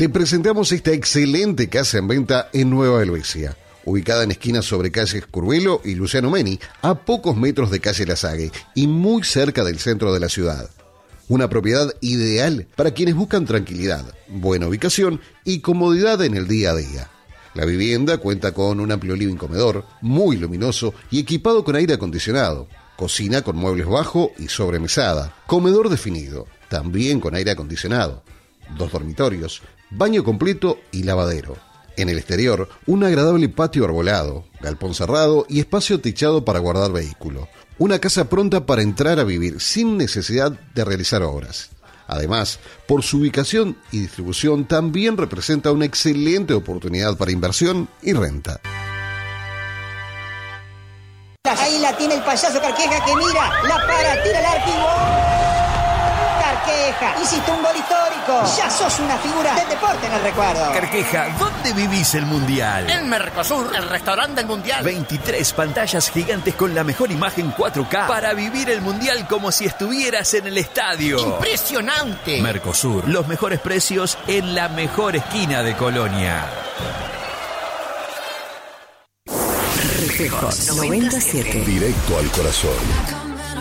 Te presentamos esta excelente casa en venta en Nueva Helvecia, ubicada en esquina sobre calles Curvelo y Luciano Meni, a pocos metros de calle Lasague y muy cerca del centro de la ciudad. Una propiedad ideal para quienes buscan tranquilidad, buena ubicación y comodidad en el día a día. La vivienda cuenta con un amplio living comedor, muy luminoso y equipado con aire acondicionado, cocina con muebles bajo y sobremesada, comedor definido, también con aire acondicionado, 2 dormitorios, baño completo y lavadero. En el exterior, un agradable patio arbolado, galpón cerrado y espacio techado para guardar vehículo. Una casa pronta para entrar a vivir sin necesidad de realizar obras. Además, por su ubicación y distribución también representa una excelente oportunidad para inversión y renta. Ahí la tiene el payaso Carqueja que mira, la para, tira el arco y ¡gol! Carqueja, hiciste un gol histórico. Ya sos una figura del deporte en el recuerdo. Carqueja, ¿dónde vivís el Mundial? En Mercosur, el restaurante del Mundial. 23 pantallas gigantes con la mejor imagen 4K para vivir el Mundial como si estuvieras en el estadio. ¡Impresionante! Mercosur, los mejores precios en la mejor esquina de Colonia. Reflejos 97. Directo al corazón.